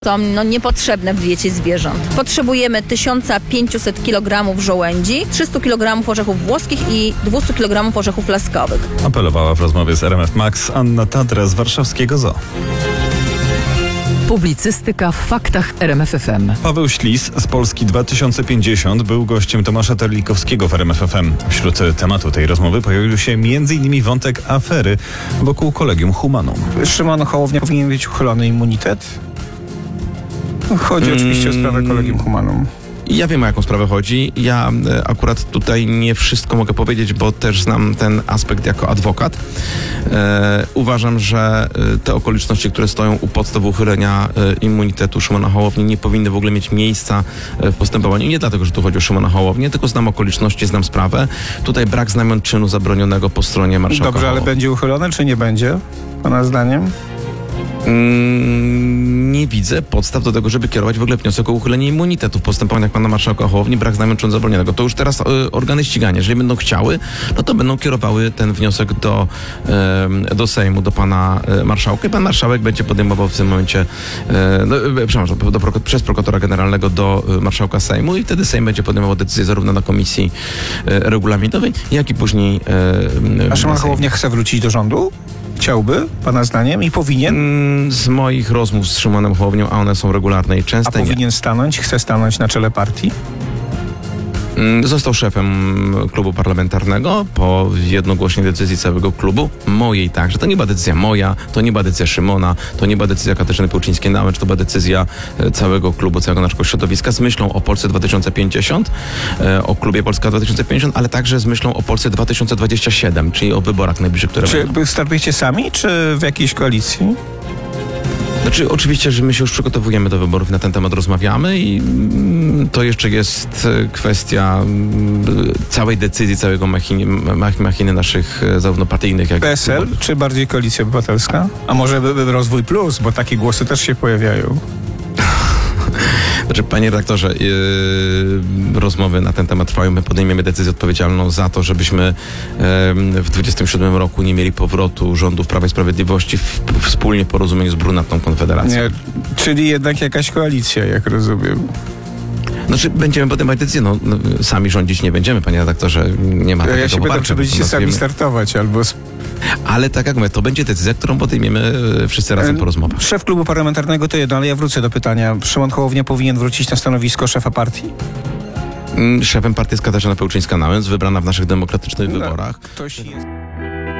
Są niepotrzebne w diecie zwierząt. Potrzebujemy 1500 kg żołędzi, 300 kg orzechów włoskich i 200 kg orzechów laskowych. Apelowała w rozmowie z RMF Max Anna Tadra z warszawskiego zoo. Publicystyka w faktach RMF FM. Paweł Ślis z Polski 2050 był gościem Tomasza Terlikowskiego w RMF FM. Wśród tematu tej rozmowy pojawił się m.in. wątek afery wokół Collegium Humanum. Szymon Hołownia powinien mieć uchylony immunitet? Chodzi oczywiście o sprawę Collegium Humanum. Ja wiem, o jaką sprawę chodzi. Ja akurat tutaj nie wszystko mogę powiedzieć, bo też znam ten aspekt jako adwokat. Uważam, że te okoliczności, które stoją u podstaw uchylenia immunitetu Szymona Hołowni, nie powinny w ogóle mieć miejsca w postępowaniu. Nie dlatego, że tu chodzi o Szymona Hołownię, tylko znam okoliczności, znam sprawę. Tutaj brak znamion czynu zabronionego po stronie marszałka Dobrze, ale Hołowni. będzie uchylony, czy nie będzie? Pana zdaniem? Nie widzę podstaw do tego, żeby kierować w ogóle wniosek o uchylenie immunitetu w postępowaniach pana marszałka Hołowni, brak znamion czynu zabronionego. To już teraz organy ścigania, jeżeli będą chciały, no to będą kierowały ten wniosek do Sejmu, do pana marszałka i pan marszałek będzie podejmował w tym momencie przez prokuratora generalnego do marszałka Sejmu i wtedy Sejm będzie podejmował decyzję zarówno na komisji regulaminowej, jak i później A Szymon Hołownia chce wrócić do rządu? Chciałby, pana zdaniem, i powinien? Z moich rozmów z Szymonem Hołownią, a one są regularne i częste, A powinien chce stanąć na czele partii? Został szefem klubu parlamentarnego po jednogłośnej decyzji całego klubu, mojej także. To nie była decyzja moja, to nie była decyzja Szymona, to nie była decyzja Katarzyny Pełczyńskiej-Nałęcz, to była decyzja całego klubu, całego naszego środowiska z myślą o Polsce 2050, o klubie Polska 2050, ale także z myślą o Polsce 2027, czyli o wyborach najbliższych, które będą. Czy startujecie sami, czy w jakiejś koalicji? Znaczy, oczywiście, że my się już przygotowujemy do wyborów, na ten temat rozmawiamy i to jeszcze jest kwestia całej decyzji, całego machiny naszych zarówno partyjnych, jak i PSL, czy bardziej Koalicja Obywatelska? A może Rozwój Plus, bo takie głosy też się pojawiają. Znaczy, panie redaktorze, rozmowy na ten temat trwają. My podejmiemy decyzję odpowiedzialną za to, żebyśmy w 27 roku nie mieli powrotu rządów Prawa i Sprawiedliwości w wspólnie porozumieniu z brunatną Konfederacją. Nie, czyli jednak jakaś koalicja, jak rozumiem. Znaczy, będziemy podejmować decyzję. Sami rządzić nie będziemy, panie redaktorze. Nie ma takiego Ja się pytam, poparcia. czy będziecie sami startować, albo... Ale tak jak mówię, to będzie decyzja, którą podejmiemy wszyscy razem po rozmowach. Szef klubu parlamentarnego to jedno, ale ja wrócę do pytania. Szymon Hołownia powinien wrócić na stanowisko szefa partii? Szefem partii jest Katarzyna Pełczyńska-Nałęcz, wybrana w naszych demokratycznych wyborach. Ktoś jest...